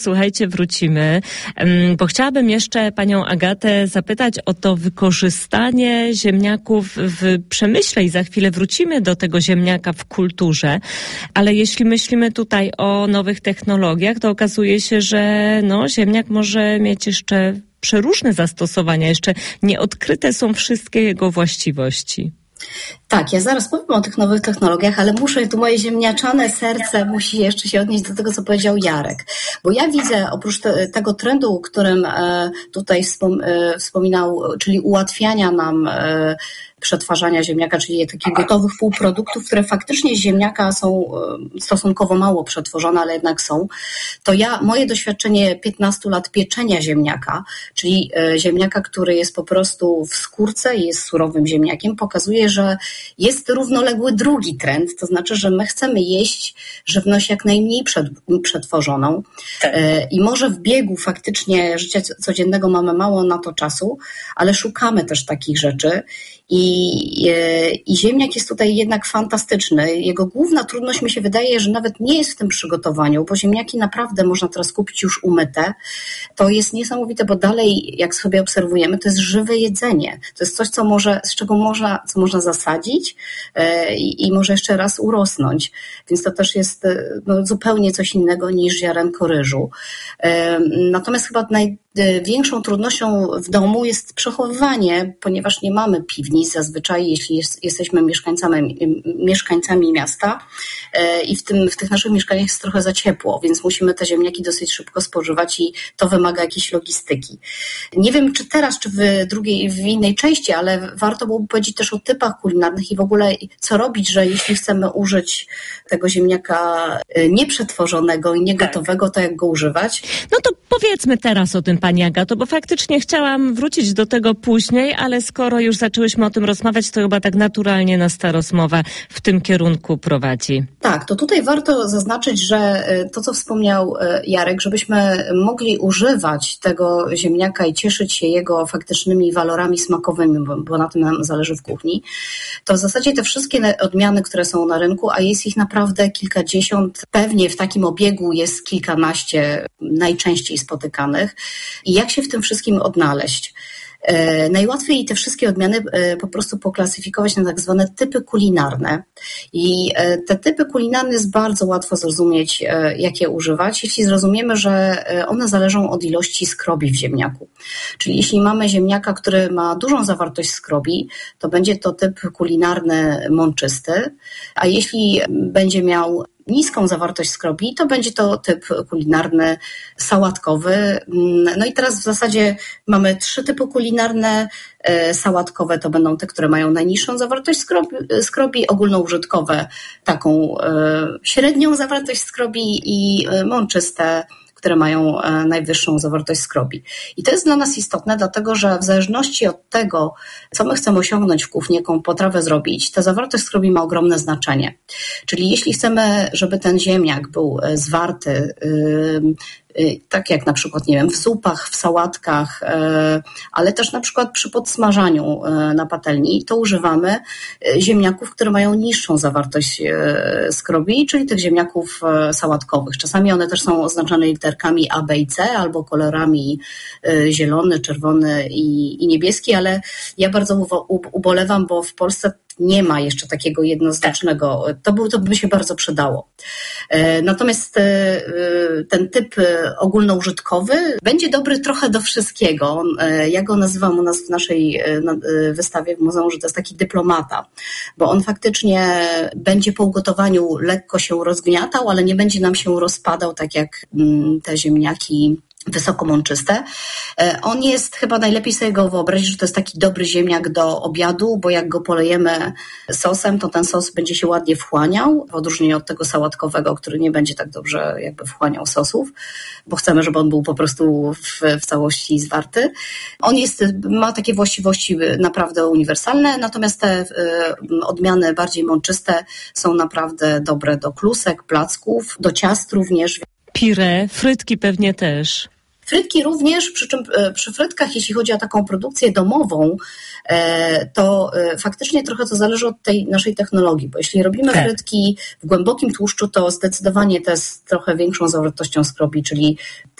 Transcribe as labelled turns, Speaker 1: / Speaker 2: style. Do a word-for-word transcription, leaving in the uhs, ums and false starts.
Speaker 1: Słuchajcie, wrócimy, bo chciałabym jeszcze panią Agatę zapytać o to wykorzystanie ziemniaków w przemyśle i za chwilę wrócimy do tego ziemniaka w kulturze, ale jeśli myślimy tutaj o nowych technologiach, to okazuje się, że no, ziemniak może mieć jeszcze przeróżne zastosowania, jeszcze nieodkryte są wszystkie jego właściwości.
Speaker 2: Tak, ja zaraz powiem o tych nowych technologiach, ale muszę, tu moje ziemniaczane serce musi jeszcze się odnieść do tego, co powiedział Jarek. Bo ja widzę, oprócz te, tego trendu, o którym e, tutaj wspom, e, wspominał, czyli ułatwiania nam e, przetwarzania ziemniaka, czyli takich gotowych półproduktów, które faktycznie z ziemniaka są stosunkowo mało przetworzone, ale jednak są, to ja, moje doświadczenie piętnastu lat pieczenia ziemniaka, czyli ziemniaka, który jest po prostu w skórce i jest surowym ziemniakiem, pokazuje, że jest równoległy drugi trend, to znaczy, że my chcemy jeść żywność jak najmniej przed, przetworzoną tak. I może w biegu faktycznie życia codziennego mamy mało na to czasu, ale szukamy też takich rzeczy. I, I ziemniak jest tutaj jednak fantastyczny. Jego główna trudność mi się wydaje, że nawet nie jest w tym przygotowaniu, bo ziemniaki naprawdę można teraz kupić już umyte. To jest niesamowite, bo dalej, jak sobie obserwujemy, to jest żywe jedzenie. To jest coś, co może, z czego można, co można zasadzić i, i może jeszcze raz urosnąć. Więc to też jest no, zupełnie coś innego niż ziarenko ryżu. Natomiast chyba największą trudnością w domu jest przechowywanie, ponieważ nie mamy piwnic zazwyczaj, jeśli jest, jesteśmy mieszkańcami, mieszkańcami miasta i w, tym, w tych naszych mieszkaniach jest trochę za ciepło, więc musimy te ziemniaki dosyć szybko spożywać i to wymaga jakiejś logistyki. Nie wiem, czy teraz, czy w drugiej, w innej części, ale warto byłoby powiedzieć też o typach kulinarnych i w ogóle co robić, że jeśli chcemy użyć tego ziemniaka nieprzetworzonego i niegotowego, to jak go używać?
Speaker 1: No to powiedzmy teraz o tym, pani Agato, bo faktycznie chciałam wrócić do tego później, ale skoro już zaczęłyśmy o tym rozmawiać, to chyba tak naturalnie nas ta rozmowa w tym kierunku prowadzi.
Speaker 2: Tak, to tutaj warto zaznaczyć, że to, co wspomniał Jarek, żebyśmy mogli używać tego ziemniaka i cieszyć się jego faktycznymi walorami smakowymi, bo, bo na tym nam zależy w kuchni, to w zasadzie te wszystkie odmiany, które są na rynku, a jest ich naprawdę kilkadziesiąt, pewnie w takim obiegu jest kilkanaście najczęściej spotykanych. I jak się w tym wszystkim odnaleźć? Najłatwiej te wszystkie odmiany po prostu poklasyfikować na tak zwane typy kulinarne. I te typy kulinarne jest bardzo łatwo zrozumieć, jak je używać, jeśli zrozumiemy, że one zależą od ilości skrobi w ziemniaku. Czyli jeśli mamy ziemniaka, który ma dużą zawartość skrobi, to będzie to typ kulinarny mączysty, a jeśli będzie miał niską zawartość skrobi, to będzie to typ kulinarny sałatkowy. No i teraz w zasadzie mamy trzy typy kulinarne. Sałatkowe to będą te, które mają najniższą zawartość skrobi, skrobi ogólnoużytkowe taką średnią zawartość skrobi i mączyste, które mają najwyższą zawartość skrobi. I to jest dla nas istotne, dlatego że w zależności od tego, co my chcemy osiągnąć w kuchni, jaką potrawę zrobić, ta zawartość skrobi ma ogromne znaczenie. Czyli jeśli chcemy, żeby ten ziemniak był zwarty, tak jak na przykład, nie wiem, w zupach, w sałatkach, ale też na przykład przy podsmażaniu na patelni, to używamy ziemniaków, które mają niższą zawartość skrobi, czyli tych ziemniaków sałatkowych. Czasami one też są oznaczone literkami A, B i C albo kolorami zielony, czerwony i, i niebieski, ale ja bardzo ubolewam, bo w Polsce nie ma jeszcze takiego jednoznacznego, to, by, to by się bardzo przydało. Natomiast ten typ ogólnoużytkowy będzie dobry trochę do wszystkiego. Ja go nazywam u nas w naszej wystawie w muzeum, że to jest taki dyplomata, bo on faktycznie będzie po ugotowaniu lekko się rozgniatał, ale nie będzie nam się rozpadał tak jak te ziemniaki wysokomączyste. On jest, chyba najlepiej sobie go wyobrazić, że to jest taki dobry ziemniak do obiadu, bo jak go polejemy sosem, to ten sos będzie się ładnie wchłaniał, w odróżnieniu od tego sałatkowego, który nie będzie tak dobrze jakby wchłaniał sosów, bo chcemy, żeby on był po prostu w, w całości zwarty. On jest, ma takie właściwości naprawdę uniwersalne, natomiast te y, odmiany bardziej mączyste są naprawdę dobre do klusek, placków, do ciast również.
Speaker 1: Pire, frytki pewnie też.
Speaker 2: Frytki również, przy czym przy frytkach, jeśli chodzi o taką produkcję domową, to faktycznie trochę to zależy od tej naszej technologii, bo jeśli robimy tak. frytki w głębokim tłuszczu, to zdecydowanie to jest trochę większą zawartością skrobi, czyli